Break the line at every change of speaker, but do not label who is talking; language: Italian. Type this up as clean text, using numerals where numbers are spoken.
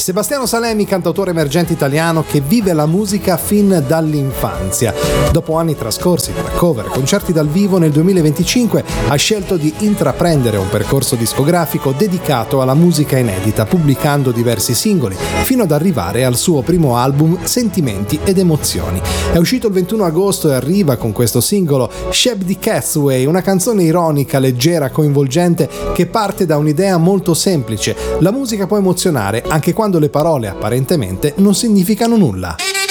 Sebastiano Salemi, cantautore emergente italiano che vive la musica fin dall'infanzia. Dopo anni trascorsi tra cover e concerti dal vivo, nel 2025 ha scelto di intraprendere un percorso discografico dedicato alla musica inedita, pubblicando diversi singoli, fino ad arrivare al suo primo album Sentimenti ed Emozioni. È uscito il 21 agosto e arriva con questo singolo Shep di Cathway, una canzone ironica, leggera, coinvolgente, che parte da un'idea molto semplice: la musica può emozionare anche quando le parole apparentemente non significano nulla.